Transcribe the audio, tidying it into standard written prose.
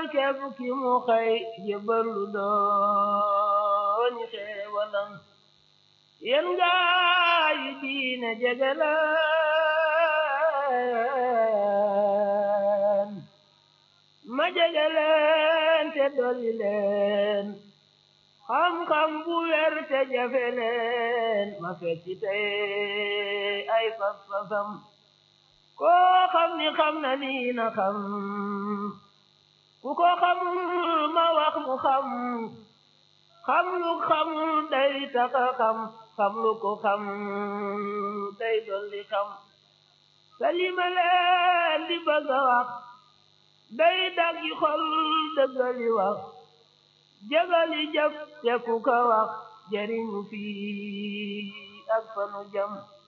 képp ki mu xëy jébbalu dooni xéewalam yéen gaa yi diine jegeleen ma jegeleen te dolli leen xam-xam bu wér te jafe leen ma fekki tey ay fas-fasam koo xam ni xam na lii na xam ku ko xamul ma wax mu xam xam lu xam day taka xam lu ko xam day dolli xam salima leen di bëgg a wax day daggi xol dëggali wax jagali jëf te ku ko wax jariñu fii ak fanu jam